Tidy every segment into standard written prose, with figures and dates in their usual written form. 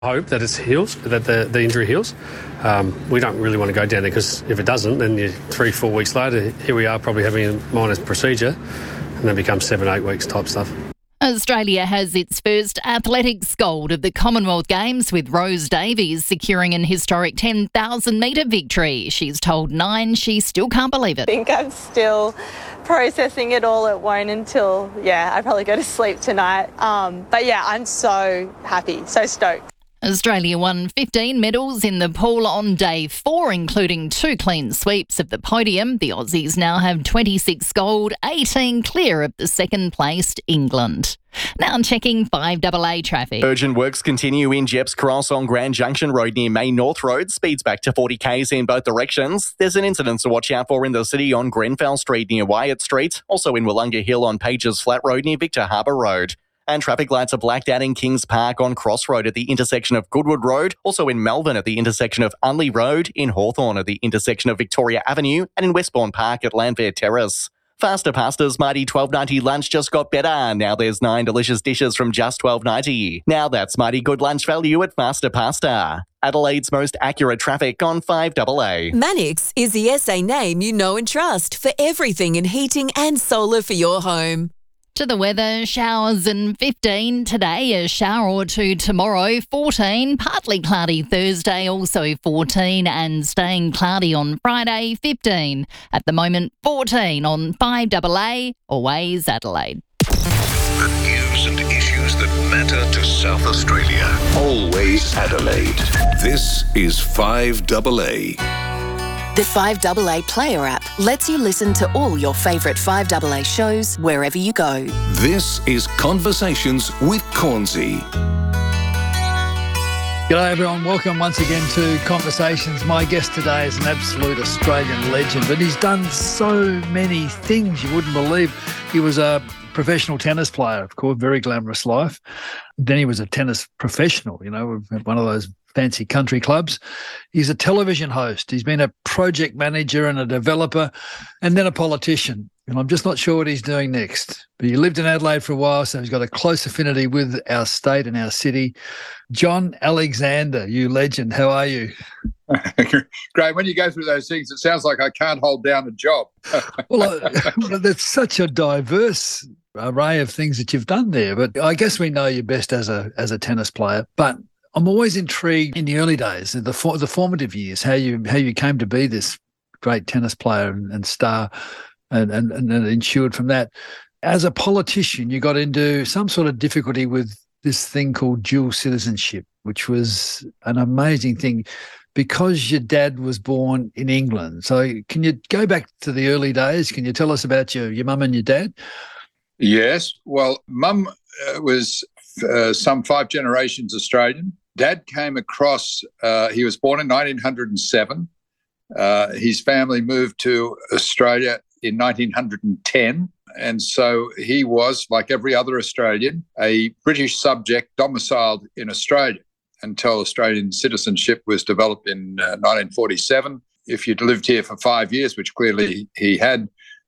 Hope that it heals, that the injury heals. We don't really want to go down there because if it doesn't, then 3-4 weeks later, here we are probably having a minor procedure and then becomes 7-8 weeks type stuff. Australia has its first athletics gold of the Commonwealth Games, with Rose Davies securing an historic 10,000-metre victory. She's told Nine she still can't believe it. I think I'm still processing it all. It won't until, I probably go to sleep tonight. But I'm so happy, so stoked. Australia won 15 medals in the pool on day 4, including 2 clean sweeps of the podium. The Aussies now have 26 gold, 18 clear of the second-placed England. Now checking 5AA traffic. Urgent works continue in Jeps Cross on Grand Junction Road near Main North Road. Speeds back to 40 k's in both directions. There's an incident to watch out for in the city on Grenfell Street near Wyatt Street. Also in Wollonga Hill on Pages Flat Road near Victor Harbour Road. And traffic lights are blacked out in Kings Park on Cross Road at the intersection of Goodwood Road, also in Melbourne at the intersection of Unley Road, in Hawthorn at the intersection of Victoria Avenue, and in Westbourne Park at Landfair Terrace. Faster Pasta's mighty $12.90 lunch just got better. Now there's 9 delicious dishes from just $12.90. Now that's mighty good lunch value at Faster Pasta. Adelaide's most accurate traffic on 5AA. Manix is the SA name you know and trust for everything in heating and solar for your home. To the weather, showers and 15 today, a shower or two tomorrow, 14, partly cloudy Thursday, also 14, and staying cloudy on Friday, 15. At the moment, 14 on 5AA, always Adelaide. The news and issues that matter to South Australia, always Adelaide. This is 5AA. The 5AA Player app lets you listen to all your favourite 5AA shows wherever you go. This is Conversations with Cornsey. G'day everyone, welcome once again to Conversations. My guest today is an absolute Australian legend, but he's done so many things you wouldn't believe. He was a professional tennis player, of course, very glamorous life. Then he was a tennis professional, one of those fancy country clubs. He's a television host. He's been a project manager and a developer and then a politician. And I'm just not sure what he's doing next. But he lived in Adelaide for a while, so he's got a close affinity with our state and our city. John Alexander, you legend, how are you? Great. When you go through those things, it sounds like I can't hold down a job. Well, that's such a diverse array of things that you've done there. But I guess we know you best as a tennis player. But I'm always intrigued in the early days, the formative years, how you came to be this great tennis player and star, and ensured from that. As a politician, you got into some sort of difficulty with this thing called dual citizenship, which was an amazing thing because your dad was born in England. So can you go back to the early days? Can you tell us about your mum and your dad? Yes. Well, Mum was some 5 generations Australian. Dad came across, he was born in 1907. His family moved to Australia in 1910. And so he was, like every other Australian, a British subject domiciled in Australia until Australian citizenship was developed in 1947. If you'd lived here for 5 years, which clearly he had,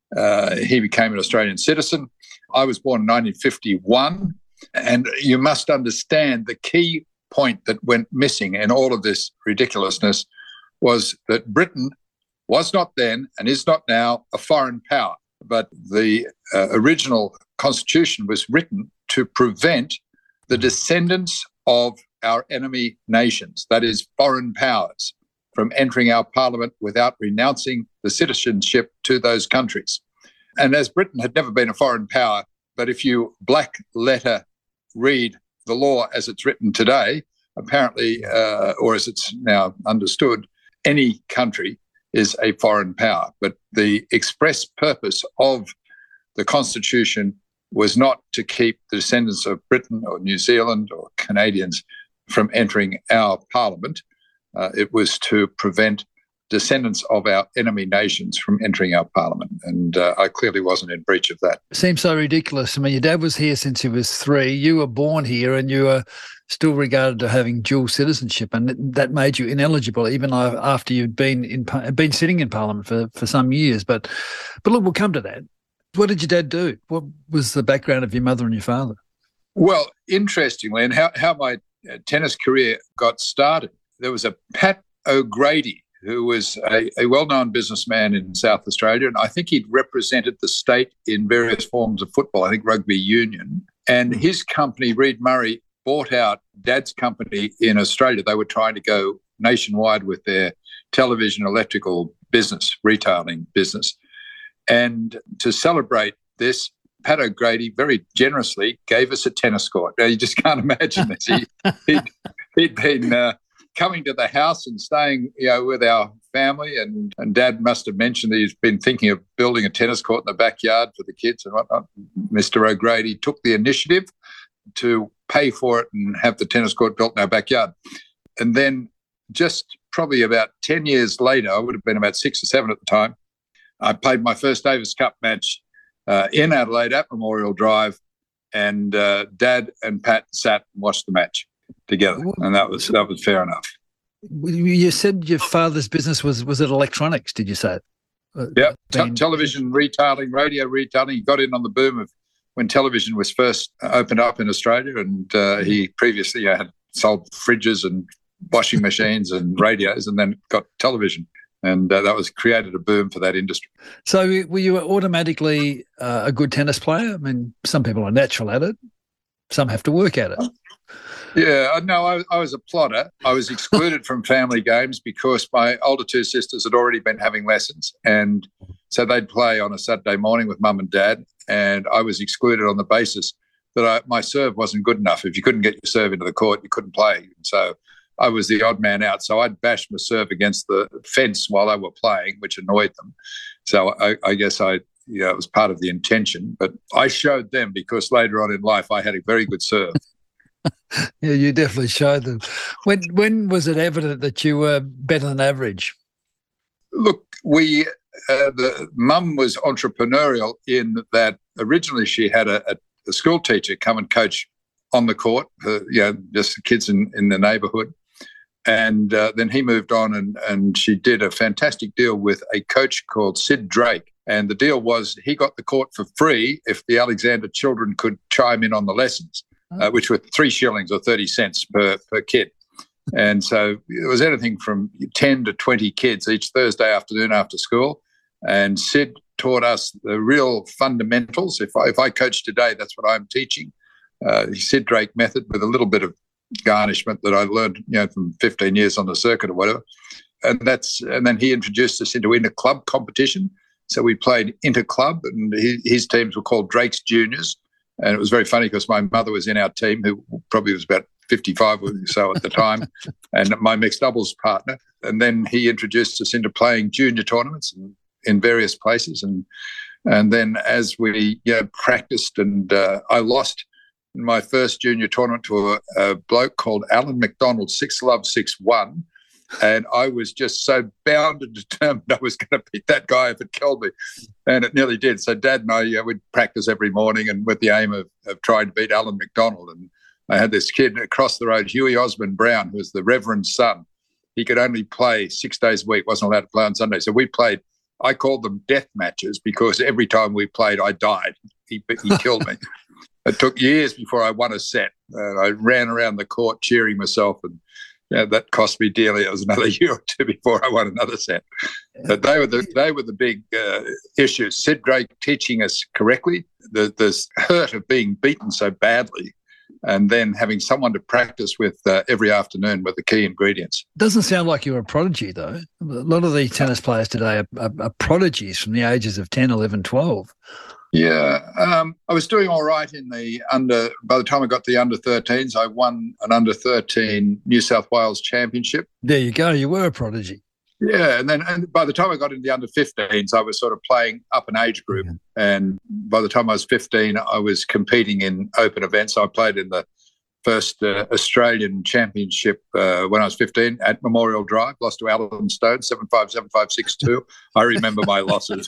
he became an Australian citizen. I was born in 1951. And you must understand the key point that went missing in all of this ridiculousness was that Britain was not then and is not now a foreign power. But the original constitution was written to prevent the descendants of our enemy nations, that is, foreign powers, from entering our parliament without renouncing the citizenship to those countries. And as Britain had never been a foreign power, but if you black letter read the law as it's written today, apparently, or as it's now understood, any country is a foreign power. But the express purpose of the Constitution was not to keep the descendants of Britain or New Zealand or Canadians from entering our parliament. It was to prevent descendants of our enemy nations from entering our parliament. And I clearly wasn't in breach of that. Seems so ridiculous. I mean, your dad was here since he was 3. You were born here and you were still regarded to having dual citizenship, and that made you ineligible even after you'd been sitting in parliament for some years. But look, we'll come to that. What did your dad do? What was the background of your mother and your father? Well, interestingly, and how my tennis career got started, there was a Pat O'Grady, who was a well-known businessman in South Australia, and I think he'd represented the state in various forms of football, I think rugby union. And his company, Reed Murray, bought out Dad's company in Australia. They were trying to go nationwide with their television electrical business, retailing business. And to celebrate this, Pat O'Grady very generously gave us a tennis court. Now, you just can't imagine this. He'd been coming to the house and staying, with our family, and Dad must have mentioned that he's been thinking of building a tennis court in the backyard for the kids and whatnot. Mr. O'Grady took the initiative to pay for it and have the tennis court built in our backyard. And then just probably about 10 years later, I would have been about 6 or 7 at the time, I played my first Davis Cup match in Adelaide at Memorial Drive, and Dad and Pat sat and watched the match together, and that was fair enough. You said your father's business was it electronics, did you say? Yeah, television retailing, radio retailing. He got in on the boom of when television was first opened up in Australia, and he previously had sold fridges and washing machines and radios, and then got television. And that was created a boom for that industry. So were you automatically a good tennis player? I mean, some people are natural at it. Some have to work at it. Yeah, no, I was a plotter. I was excluded from family games because my older 2 sisters had already been having lessons. And so they'd play on a Saturday morning with Mum and Dad. And I was excluded on the basis that my serve wasn't good enough. If you couldn't get your serve into the court, you couldn't play. And so I was the odd man out. So I'd bash my serve against the fence while they were playing, which annoyed them. So I guess it was part of the intention. But I showed them because later on in life I had a very good serve. Yeah, you definitely showed them. When was it evident that you were better than average? Look, the mum was entrepreneurial in that originally she had a school teacher come and coach on the court, just the kids in the neighbourhood. And then he moved on and she did a fantastic deal with a coach called Sid Drake. And the deal was he got the court for free if the Alexander children could chime in on the lessons, which were 3 shillings or 30 cents per kid. And so it was anything from 10 to 20 kids each Thursday afternoon after school. And Sid taught us the real fundamentals. If I coach today, that's what I'm teaching. Sid Drake method with a little bit of garnishment that I learned, from 15 years on the circuit or whatever. And then he introduced us into inter-club competition. So we played inter-club, and his teams were called Drake's Juniors. And it was very funny because my mother was in our team, who probably was about 55 or so at the time, and my mixed doubles partner. And then he introduced us into playing junior tournaments in various places. And then as we practiced, and I lost in my first junior tournament to a bloke called Alan McDonald, 6-love, 6-1. And I was just so bound and determined I was going to beat that guy if it killed me. And it nearly did. So Dad and I would practice every morning, and with the aim of trying to beat Alan McDonald. And I had this kid across the road, Huey Osmond Brown, who was the Reverend's son. He could only play 6 days a week, wasn't allowed to play on Sunday. So we played, I called them death matches because every time we played, I died. He killed me. It took years before I won a set. I ran around the court cheering myself, and that cost me dearly. It was another year or 2 before I won another set. But they were the big issues. Sid Drake teaching us correctly, the hurt of being beaten so badly, and then having someone to practice with every afternoon were the key ingredients. Doesn't sound like you were a prodigy, though. A lot of the tennis players today are prodigies from the ages of 10, 11, 12. Yeah, I was doing all right by the time I got to the under-13s, I won an under-13 New South Wales championship. There you go, you were a prodigy. Yeah, and by the time I got into the under-15s, I was sort of playing up an age group. And by the time I was 15, I was competing in open events. I played in the first Australian championship when I was 15 at Memorial Drive, lost to Alan Stone, 7-5, 7-5, 6-2. I remember my losses.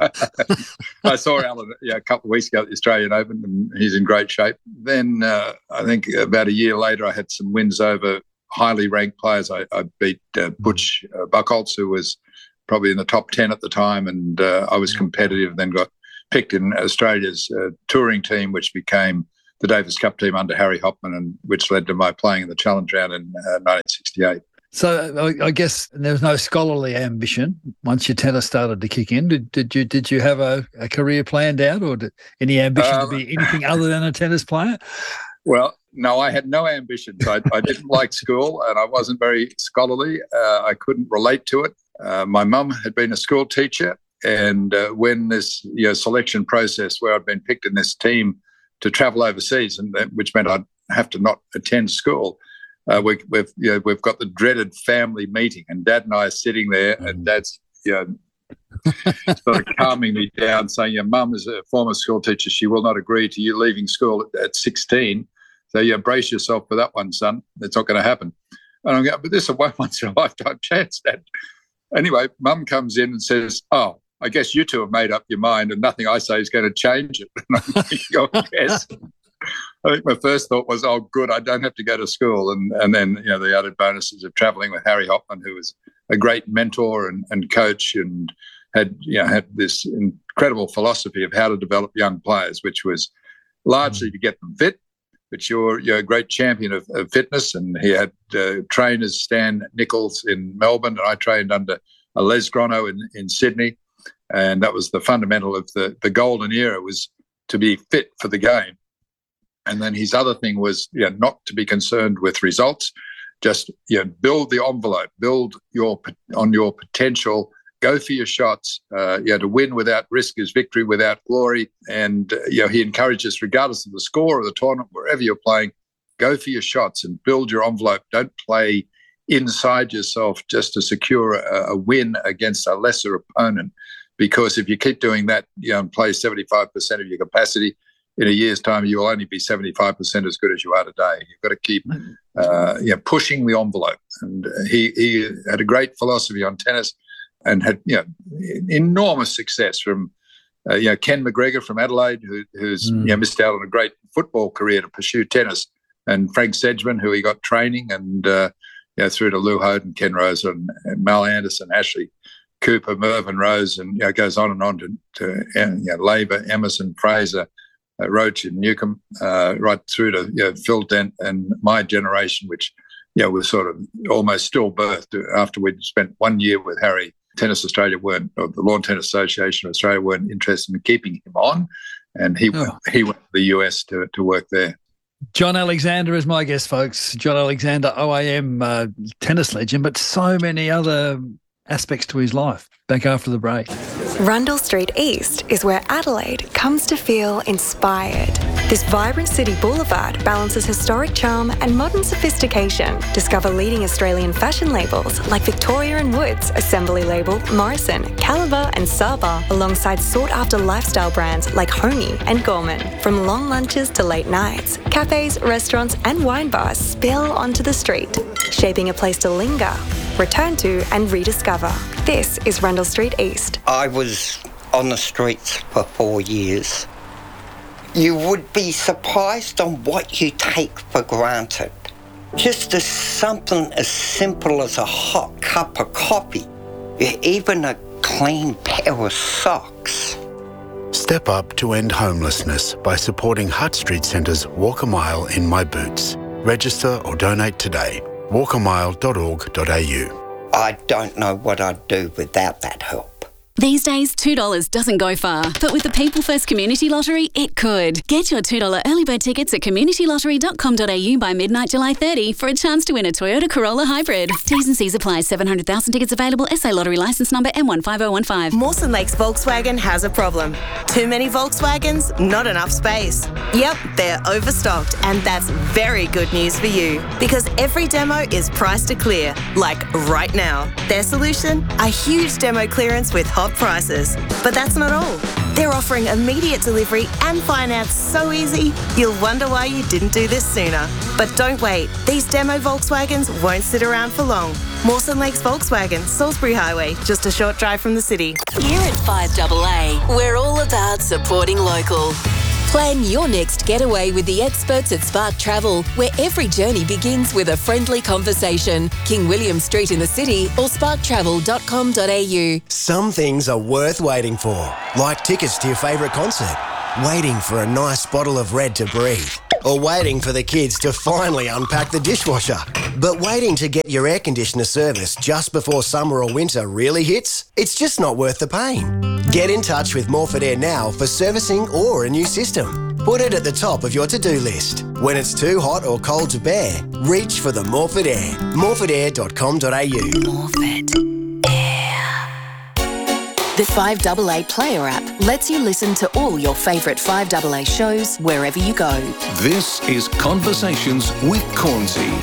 I saw Alan a couple of weeks ago at the Australian Open, and he's in great shape. Then I think about a year later, I had some wins over highly ranked players. I beat Butch Buchholz, who was probably in the top 10 at the time, and I was competitive, then got picked in Australia's touring team, which became the Davis Cup team under Harry Hopman, and which led to my playing in the Challenge Round in 1968. So I guess there was no scholarly ambition once your tennis started to kick in. Did you have a career planned out, or any ambition to be anything other than a tennis player? Well, no, I had no ambitions. I didn't like school, and I wasn't very scholarly. I couldn't relate to it. My mum had been a school teacher, and when this selection process where I'd been picked in this team to travel overseas, and which meant I'd have to not attend school, we've got the dreaded family meeting, and Dad and I are sitting there, and Dad's sort of calming me down, saying, "Your mum is a former school teacher. She will not agree to you leaving school at 16. So brace yourself for that one, son. It's not going to happen." And I'm going, "But this is a once-in-a-lifetime chance, Dad." Anyway, Mum comes in and says, "Oh, I guess you two have made up your mind, and nothing I say is going to change it." And I'm thinking, "Oh, yes." I think my first thought was, "Oh, good, I don't have to go to school." And then, the added bonuses of travelling with Harry Hopman, who was a great mentor and coach, and had this incredible philosophy of how to develop young players, which was largely to get them fit. But you're a great champion of fitness, and he had trainers, Stan Nichols in Melbourne, and I trained under Les Grono in Sydney, and that was the fundamental of the golden era, was to be fit for the game. And then his other thing was not to be concerned with results, just build the envelope, build on your potential, go for your shots. To win without risk is victory without glory. And he encourages, regardless of the score of the tournament, wherever you're playing, go for your shots and build your envelope. Don't play inside yourself just to secure a win against a lesser opponent, because if you keep doing that, and play 75% of your capacity, in a year's time, you will only be 75% as good as you are today. You've got to keep pushing the envelope. And he had a great philosophy on tennis, and had enormous success from Ken McGregor from Adelaide, who's missed out on a great football career to pursue tennis, and Frank Sedgman, who he got training, and through to Lou Hoden, Ken Rose, and Mal Anderson, Ashley Cooper, Mervyn Rose, and goes on and on to Labour, Emerson, Fraser, Roach and Newcomb, right through to Phil Dent and my generation, which was sort of almost stillbirthed after we'd spent 1 year with Harry. Tennis Australia or the Lawn Tennis Association of Australia weren't interested in keeping him on, and he went to the US to work there. John Alexander is my guest, folks. John Alexander, OAM tennis legend, but so many other aspects to his life. Back after the break. Rundle Street East is where Adelaide comes to feel inspired. This vibrant city boulevard balances historic charm and modern sophistication. Discover leading Australian fashion labels like Victoria & Woods, Assembly Label, Morrison, Caliber and Saba, alongside sought-after lifestyle brands like Honey and Gorman. From long lunches to late nights, cafes, restaurants and wine bars spill onto the street, shaping a place to linger, return to and rediscover. This is Rundle Street East. I was on the streets for 4 years. You would be surprised on what you take for granted. Just as something as simple as a hot cup of coffee, even a clean pair of socks. Step up to end homelessness by supporting Hutt Street Centre's Walk a Mile in My Boots. Register or donate today. walkamile.org.au. I don't know what I'd do without that help. These days, $2 doesn't go far, but with the People First Community Lottery, it could. Get your $2 early bird tickets at communitylottery.com.au by midnight July 30 for a chance to win a Toyota Corolla Hybrid. T's and C's apply. 700,000 tickets available. SA Lottery licence number M15015. Mawson Lakes Volkswagen has a problem. Too many Volkswagens, not enough space. Yep, they're overstocked, and that's very good news for you, because every demo is priced to clear, like right now. Their solution? A huge demo clearance with hot prices. But that's not all. They're offering immediate delivery and finance so easy, you'll wonder why you didn't do this sooner. But don't wait. These demo Volkswagens won't sit around for long. Mawson Lakes Volkswagen, Salisbury Highway, just a short drive from the city. Here at 5AA, we're all about supporting local. Plan your next getaway with the experts at Spark Travel, where every journey begins with a friendly conversation. King William Street in the city or sparktravel.com.au. Some things are worth waiting for, like tickets to your favourite concert, waiting for a nice bottle of red to breathe, or waiting for the kids to finally unpack the dishwasher? But waiting to get your air conditioner serviced just before summer or winter really hits? It's just not worth the pain. Get in touch with Morford Air now for servicing or a new system. Put it at the top of your to-do list. When it's too hot or cold to bear, reach for the Morford Air. morfordair.com.au. Morford Air. The 5AA Player app lets you listen to all your favourite 5AA shows wherever you go. This is Conversations with Cornsey.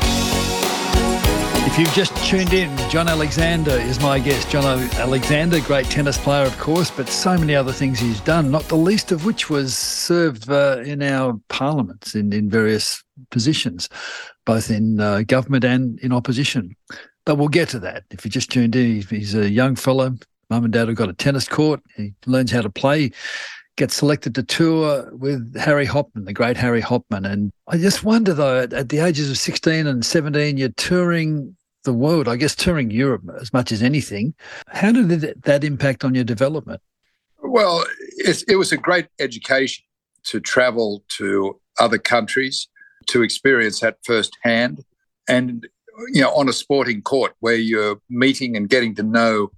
If you've just tuned in, John Alexander is my guest. John Alexander, great tennis player, of course, but so many other things he's done, not the least of which was serve in our parliaments in various positions, both in government and in opposition. But we'll get to that. If you just tuned in, he's a young fellow. Mum and Dad have got a tennis court. He learns how to play, gets selected to tour with Harry Hopman, the great Harry Hopman. And I just wonder, though, at the ages of 16 and 17, you're touring the world, I guess touring Europe as much as anything. How did that impact on your development? Well, it was a great education to travel to other countries, to experience that firsthand. And, on a sporting court where you're meeting and getting to know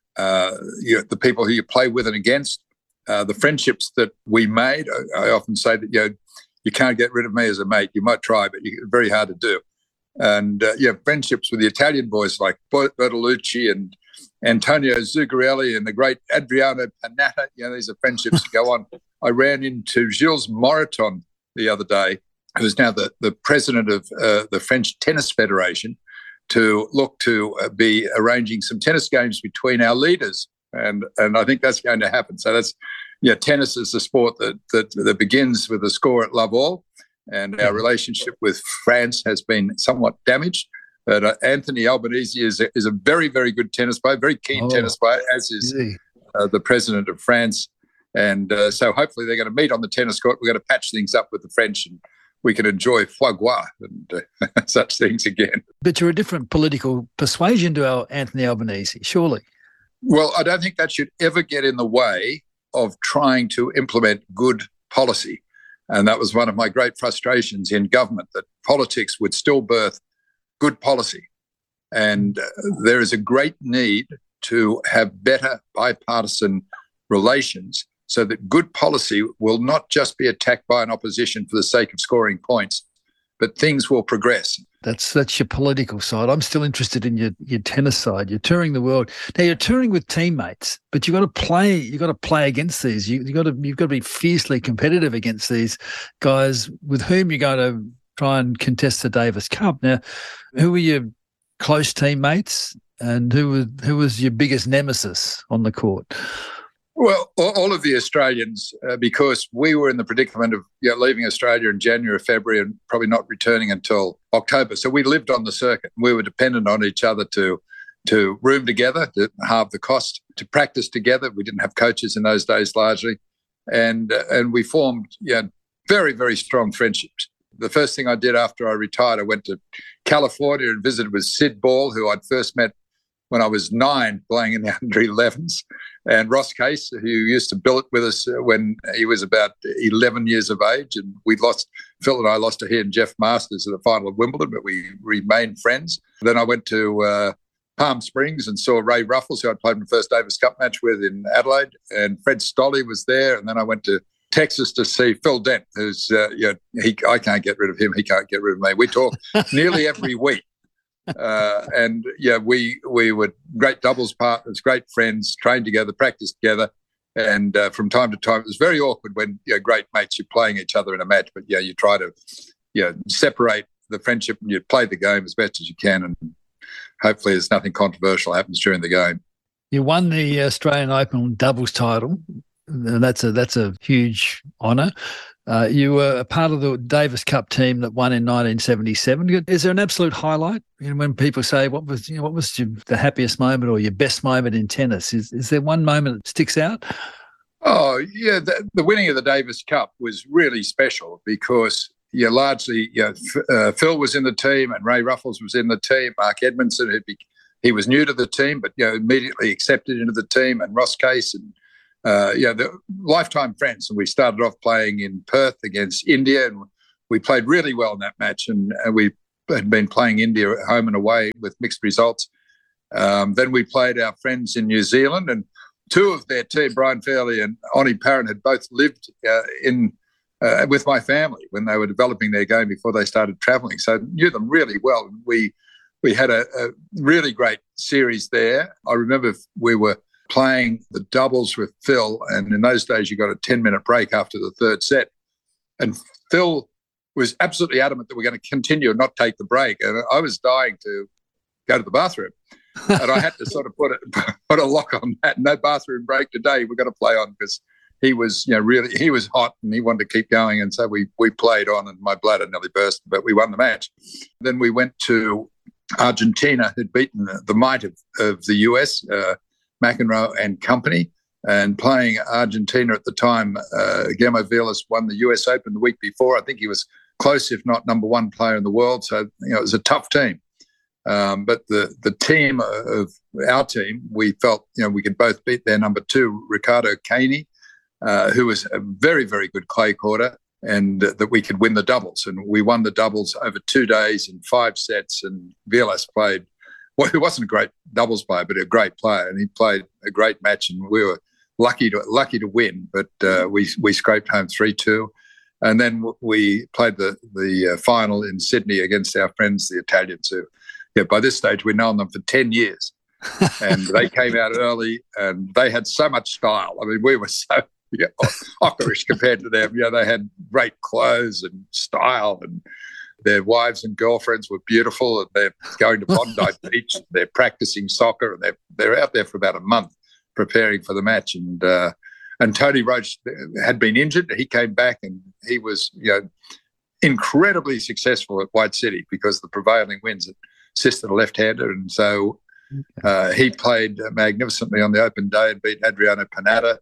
the people who you play with and against, the friendships that we made. I often say that, you can't get rid of me as a mate. You might try, but it's very hard to do. And friendships with the Italian boys like Bertolucci and Antonio Zuccarelli and the great Adriano Panatta. These are friendships that go on. I ran into Gilles Moreton the other day, who's now the president of the French Tennis Federation, to look to be arranging some tennis games between our leaders. And I think that's going to happen. So that's, tennis is a sport that begins with a score at love all. And our relationship with France has been somewhat damaged. But Anthony Albanese is a very, very good tennis player, very keen tennis player, as is the president of France. And so hopefully they're going to meet on the tennis court. We're going to patch things up with the French and we can enjoy foie gras and such things again. But you're a different political persuasion to our Anthony Albanese, surely. Well, I don't think that should ever get in the way of trying to implement good policy. And that was one of my great frustrations in government, that politics would still birth good policy. And there is a great need to have better bipartisan relations so that good policy will not just be attacked by an opposition for the sake of scoring points, but things will progress. That's your political side. I'm still interested in your tennis side. You're touring the world. Now you're touring with teammates, but you've got to play. You've got to play against these. You've got to be fiercely competitive against these guys with whom you're going to try and contest the Davis Cup. Now, who were your close teammates, and who was your biggest nemesis on the court? Well, all of the Australians, because we were in the predicament of leaving Australia in January or February and probably not returning until October. So we lived on the circuit. We were dependent on each other to room together, to halve the cost, to practice together. We didn't have coaches in those days largely. And we formed very, very strong friendships. The first thing I did after I retired, I went to California and visited with Sid Ball, who I'd first met when I was 9 playing in the under-11s, and Ross Case, who used to billet with us when he was about 11 years of age. And Phil and I lost to he and Jeff Masters at the final of Wimbledon, but we remained friends. Then I went to Palm Springs and saw Ray Ruffles, who I played my first Davis Cup match with in Adelaide, and Fred Stolle was there. And then I went to Texas to see Phil Dent, who's, I can't get rid of him, he can't get rid of me. We talk nearly every week. We were great doubles partners, great friends, trained together, practiced together, and from time to time it was very awkward when great mates, you're playing each other in a match, but you try to separate the friendship and you play the game as best as you can, and hopefully there's nothing controversial happens during the game. You won the Australian Open doubles title, and that's a huge honour. You were a part of the Davis Cup team that won in 1977. Is there an absolute highlight? When people say, what was the happiest moment or your best moment in tennis? Is there one moment that sticks out? Oh, yeah. The winning of the Davis Cup was really special because largely Phil was in the team and Ray Ruffles was in the team. Mark Edmondson, he was new to the team, but immediately accepted into the team, and Ross Case and the lifetime friends. And we started off playing in Perth against India, and We played really well in that match, and we had been playing India at home and away with mixed results. Then we played our friends in New Zealand, and two of their team, Brian Fairley and Oni Parent, had both lived with my family when they were developing their game before they started travelling. So I knew them really well. We had a really great series there. I remember we were playing the doubles with Phil, and in those days you got a 10-minute break after the third set. And Phil was absolutely adamant that we're going to continue and not take the break. And I was dying to go to the bathroom. And I had to sort of put a lock on that. No bathroom break today. We're going to play on, because he was, he was hot and he wanted to keep going. And so we played on, and my bladder nearly burst, but we won the match. Then we went to Argentina, who'd beaten the might of the US, McEnroe and company. And playing Argentina at the time, Guillermo Vilas won the US Open the week before. I think he was close, if not number one player in the world. So, it was a tough team. But the team of our team, we felt, we could both beat their number two, Ricardo Caney, who was a very, very good clay courter, and that we could win the doubles. And we won the doubles over 2 days in 5 sets. And Vilas played, well, he wasn't a great doubles player, but a great player. And he played a great match, and we were lucky to win. But we scraped home 3-2. And then we played the final in Sydney against our friends, the Italians, who, by this stage, we'd known them for 10 years. And they came out early, and they had so much style. I mean, we were so ockerish compared to them. They had great clothes and style, and their wives and girlfriends were beautiful, and they're going to Bondi Beach. They're practicing soccer, and they're out there for about a month preparing for the match. And Tony Roach had been injured. He came back, and he was, incredibly successful at White City because the prevailing winds assisted a left-hander. And so he played magnificently on the open day and beat Adriano Panatta.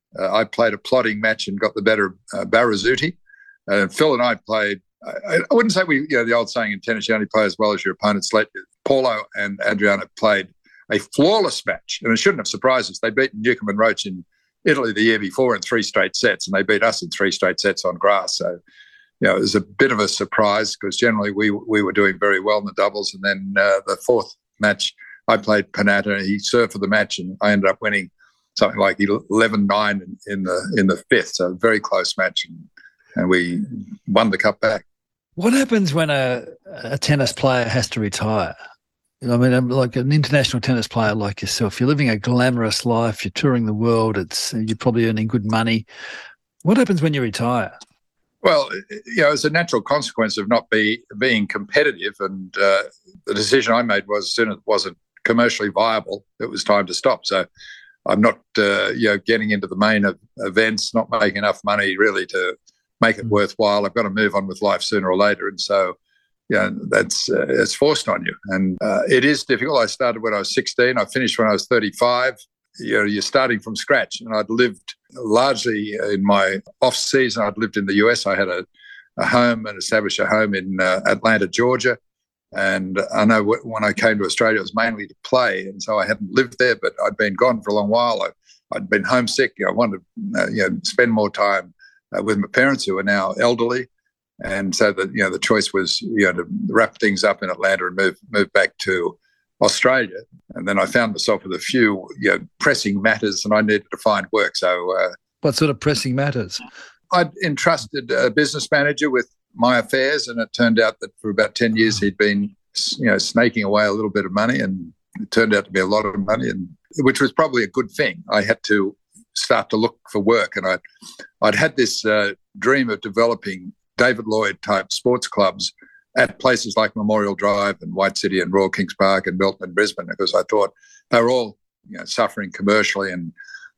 I played a plodding match and got the better of Barazzuti. Phil and I played, I wouldn't say the old saying in tennis, you only play as well as your opponents. Paulo and Adriano played a flawless match, and it shouldn't have surprised us. They beat Newcomb and Roach in Italy the year before in 3 straight sets, and they beat us in 3 straight sets on grass. So, it was a bit of a surprise, because generally we were doing very well in the doubles. And then the 4th match, I played Panatta. He served for the match, and I ended up winning something like 11-9 in the 5th. So a very close match, and we won the cup back. What happens when a tennis player has to retire? I mean, like an international tennis player like yourself, you're living a glamorous life, you're touring the world, you're probably earning good money. What happens when you retire? Well, it's a natural consequence of not being competitive, and the decision I made was, as soon as it wasn't commercially viable, it was time to stop. So I'm not, getting into the main events, not making enough money really to make it worthwhile. I've got to move on with life sooner or later, and so that's it's forced on you, and it is difficult. I started when I was 16. I finished when I was 35. You're starting from scratch, and I'd lived largely in my off season. I'd lived in the US. I had a home and established a home in Atlanta, Georgia. And I know when I came to Australia, it was mainly to play, and so I hadn't lived there, but I'd been gone for a long while. I'd been homesick. I wanted to spend more time with my parents, who are now elderly. And so the choice was to wrap things up in Atlanta and move back to Australia. And then I found myself with a few pressing matters, and I needed to find work. So what sort of pressing matters? I'd entrusted a business manager with my affairs, and it turned out that for about 10 years he'd been snaking away a little bit of money, and it turned out to be a lot of money, and which was probably a good thing. I had to start to look for work, and I'd had this dream of developing David Lloyd type sports clubs at places like Memorial Drive and White City and Royal Kings Park and Milton and Brisbane, because I thought they were all suffering commercially and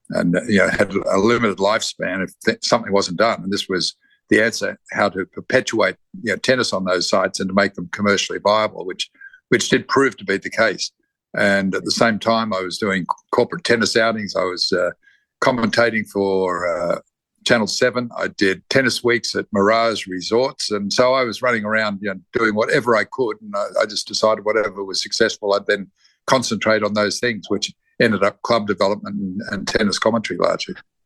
had a limited lifespan if something wasn't done. And this was the answer: how to perpetuate tennis on those sites and to make them commercially viable, which did prove to be the case. And at the same time, I was doing corporate tennis outings. I was commentating for Channel 7. I did tennis weeks at Mirage Resorts. And so I was running around doing whatever I could. And I just decided whatever was successful, I'd then concentrate on those things, which ended up club development and tennis commentary largely.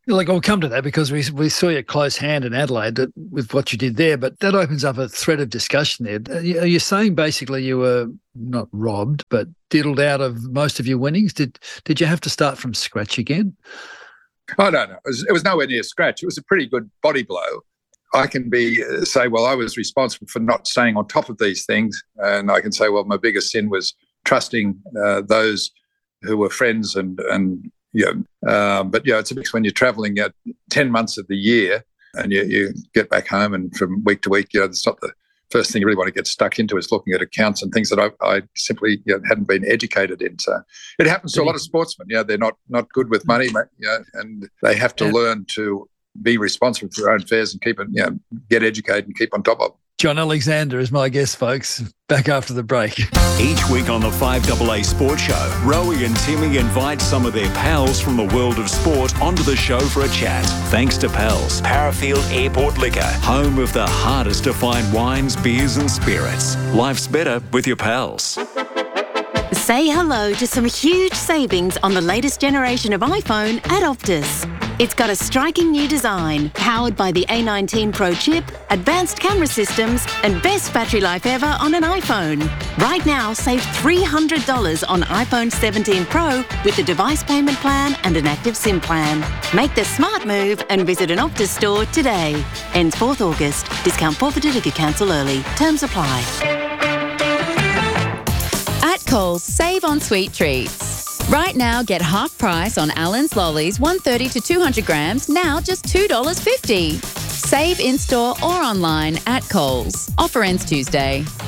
Like, I'll come to that because we saw you close hand in Adelaide with what you did there, but that opens up a thread of discussion there. Are you saying basically you were not robbed, but diddled out of most of your winnings? Did you have to start from scratch again? Oh, no. It was nowhere near scratch. It was a pretty good body blow. I can say, well, I was responsible for not staying on top of these things. And I can say, well, my biggest sin was trusting those who were friends but it's a mix when you're traveling 10 months of the year and you get back home and from week to week, it's not the first thing you really want to get stuck into is looking at accounts and things that I simply hadn't been educated in. So it happens to a lot of sportsmen. They're not good with money, and they have to learn to be responsible for their own affairs and keep it, get educated and keep on top of it. John Alexander is my guest, folks. Back after the break. Each week on the 5AA Sports Show, Rowie and Timmy invite some of their pals from the world of sport onto the show for a chat. Thanks to Pals, Parafield Airport Liquor, home of the hardest to find wines, beers and spirits. Life's better with your pals. Say hello to some huge savings on the latest generation of iPhone at Optus. It's got a striking new design, powered by the A19 Pro chip, advanced camera systems, and best battery life ever on an iPhone. Right now, save $300 on iPhone 17 Pro with the device payment plan and an active SIM plan. Make the smart move and visit an Optus store today. Ends 4th August. Discount forfeited if you cancel early. Terms apply. At Coles, save on sweet treats. Right now, get half price on Allen's Lollies, 130 to 200 grams, now just $2.50. Save in-store or online at Coles. Offer ends Tuesday.